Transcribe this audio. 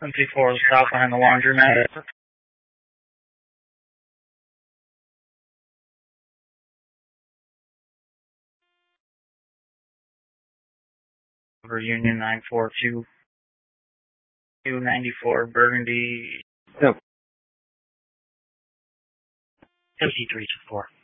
MP4 south behind the laundromat. Over Union 942 294 Burgundy. Yep. 5324.